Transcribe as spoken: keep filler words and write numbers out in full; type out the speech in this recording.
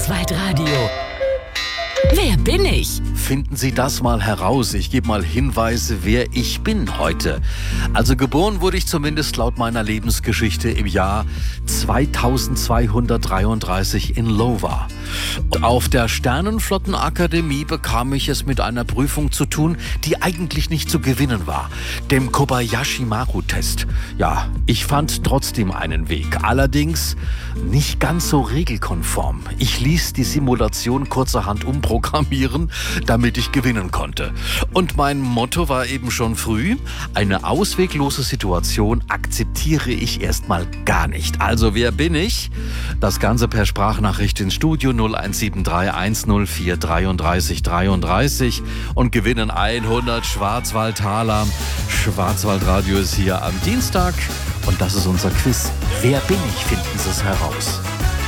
Schwarzwaldradio. Wer bin ich? Finden Sie das mal heraus. Ich gebe mal Hinweise, wer ich bin heute. Also geboren wurde ich zumindest laut meiner Lebensgeschichte im Jahr zweitausendzweihundertdreiunddreißig in Lohwa. Auf der Sternenflottenakademie bekam ich es mit einer Prüfung zu tun, die eigentlich nicht zu gewinnen war. Dem Kobayashi-Maru-Test. Ja, ich fand trotzdem einen Weg. Allerdings nicht ganz so regelkonform. Ich ließ die Simulation kurzerhand umprogrammieren, damit ich gewinnen konnte. Und mein Motto war eben schon früh: eine ausweglose Situation akzeptiere ich erstmal gar nicht. Also wer bin ich? Das Ganze per Sprachnachricht ins Studio null eins sieben drei eins null vier dreiunddreißig dreiunddreißig und gewinnen hundert Schwarzwaldtaler. Schwarzwaldradio ist hier am Dienstag und das ist unser Quiz. Wer bin ich? Finden Sie es heraus.